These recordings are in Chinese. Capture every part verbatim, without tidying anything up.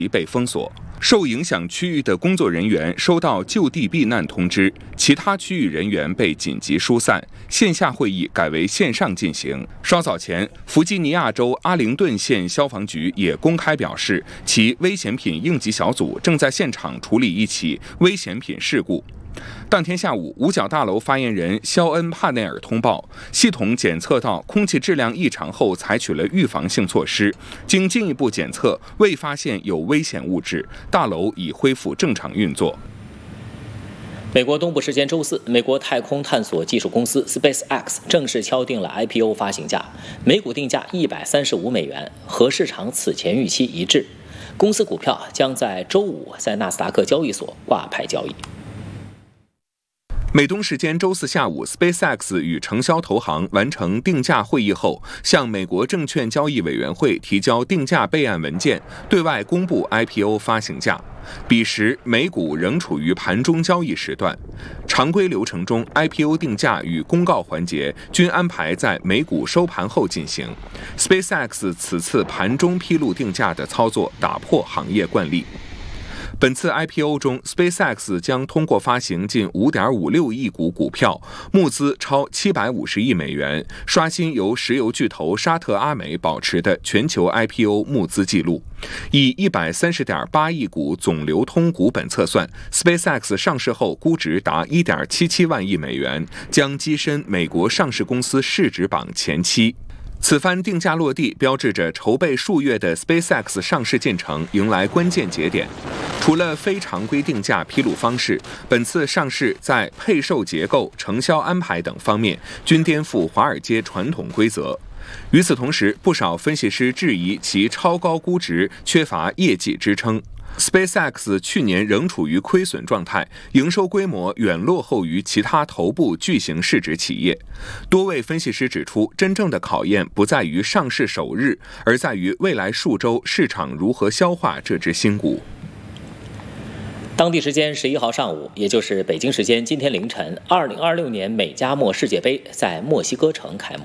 被封锁。受影响区域的工作人员收到就地避难通知，其他区域人员被紧急疏散，线下会议改为线上进行。稍早前，弗吉尼亚州阿灵顿县消防局也公开表示，其危险品应急小组正在现场处理一起危险品事故。当天下午，五角大楼发言人肖恩·帕内尔通报，系统检测到空气质量异常后，采取了预防性措施。经进一步检测，未发现有危险物质，大楼已恢复正常运作。 美国东部时间周四，美国太空探索技术公司 SpaceX 正式敲定了 I P O 发行价，每股定价一百三十五美元，和市场此前预期一致。公司股票将在周五在纳斯达克交易所挂牌交易。 美东时间周四下午 ，SpaceX 与承销投行完成定价会议后，向美国证券交易委员会提交定价备案文件，对外公布 I P O 发行价。彼时，美股仍处于盘中交易时段。常规流程中 ，I P O 定价与公告环节均安排在美股收盘后进行。SpaceX 此次盘中披露定价的操作打破行业惯例。本次 I P O 中 ，SpaceX 将通过发行近 五点五六亿股股票，募资超七百五十亿美元，刷新由石油巨头沙特阿美保持的全球 I P O 募资纪录。以一百三十点八亿股总流通股本测算 ，SpaceX 上市后估值达一点七七万亿美元，将跻身美国上市公司市值榜前七。此番定价落地，标志着筹备数月的 SpaceX 上市进程迎来关键节点。除了非常规定价披露方式，本次上市在配售结构、承销安排等方面均颠覆华尔街传统规则。与此同时，不少分析师质疑其超高估值缺乏业绩支撑。SpaceX 去年仍处于亏损状态，营收规模远落后于其他头部巨型市值企业。多位分析师指出，真正的考验不在于上市首日，而在于未来数周市场如何消化这只新股。 当地时间十一号上午，也就是北京时间今天凌晨，二零二六年美加墨世界杯在墨西哥城开幕。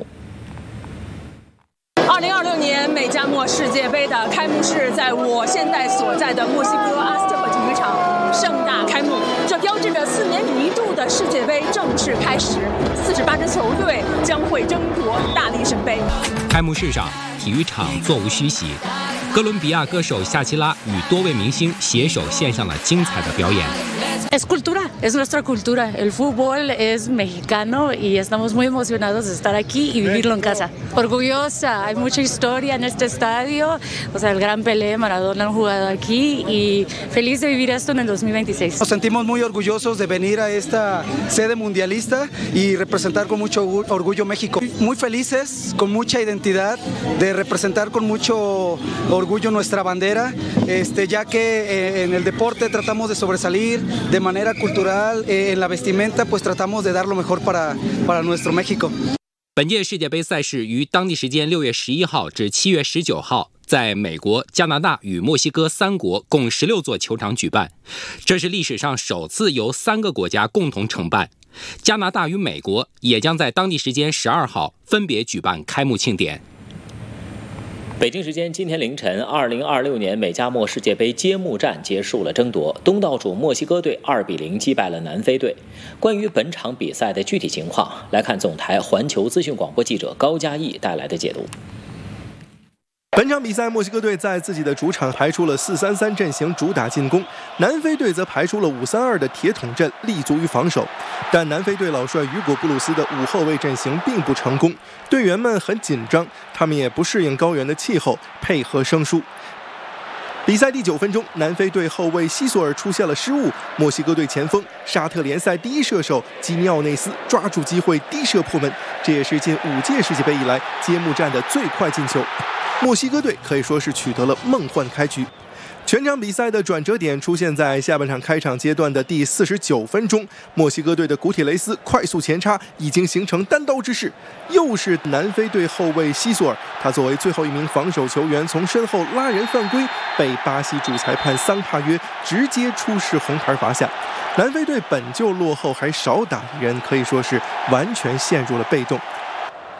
二零二六年美加墨世界杯的开幕式在我现在所在的墨西哥阿斯特克体育场盛大开幕，这标志着四年一度的世界杯正式开始，四十八支球队将会争夺大力神杯。 开幕式上，体育场座无虚席，哥伦比亚歌手夏奇拉与多位明星携手献上了精彩的表演。 Es cultura, es nuestra cultura. El fútbol es mexicano y estamos muy emocionados de estar aquí y vivirlo en casa. Orgullosa, hay mucha historia en este estadio. O sea, el gran Pelé, Maradona han jugado aquí y feliz de vivir esto en el dos mil veintiséis. Nos sentimos muy orgullosos de venir a esta sede mundialista y representar con mucho orgullo México. Muy felices, con mucha identidad, de representar con mucho orgullo nuestra bandera, este, ya que eh, en el deporte tratamos de sobresalir. De manera cultural, eh, en la vestimenta, pues tratamos de dar lo mejor para para nuestro México。 本届世界杯赛事于当地时间六月十一号至七月十九号，在美国、加拿大与墨西哥三国共十六座球场举办，这是历史上首次由三个国家共同承办。加拿大与美国也将在当地时间十二号分别举办开幕庆典。 北京时间今天凌晨，二零二六年美加墨世界杯揭幕战结束了争夺，东道主墨西哥队二比零击败了南非队。关于本场比赛的具体情况，来看总台环球资讯广播记者高嘉毅带来的解读。 本场比赛，墨西哥队在自己的主场排出了四三三阵型，主打进攻；南非队则排出了五三二的铁桶阵，立足于防守。但南非队老帅雨果·布鲁斯的五后卫阵型并不成功，队员们很紧张，他们也不适应高原的气候，配合生疏。比赛第九分钟，南非队后卫西索尔出现了失误，墨西哥队前锋沙特联赛第一射手基尼奥内斯抓住机会低射破门，这也是近五届世界杯以来揭幕战的最快进球。墨西哥队可以说是取得了梦幻开局。全场比赛的转折点出现在下半场开场阶段的第四十九分钟，墨西哥队的古铁雷斯快速前插，已经形成单刀之势。又是南非队后卫西索尔，他作为最后一名防守球员，从身后拉人犯规，被巴西主裁判桑帕约直接出示红牌罚下。南非队本就落后，还少打一人，可以说是完全陷入了被动。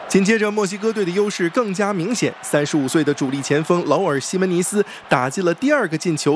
紧接着，墨西哥队的优势更加明显。三十五岁的主力前锋劳尔·西门尼斯打进了第二个进球。